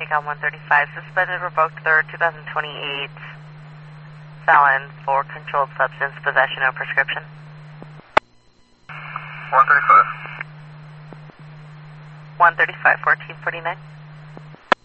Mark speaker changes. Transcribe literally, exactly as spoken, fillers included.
Speaker 1: Takeout one thirty-five, suspended, revoked, third, two thousand twenty-eight, felon for controlled substance possession, no prescription.
Speaker 2: one thirty-five.
Speaker 1: one thirty-five, fourteen forty-nine.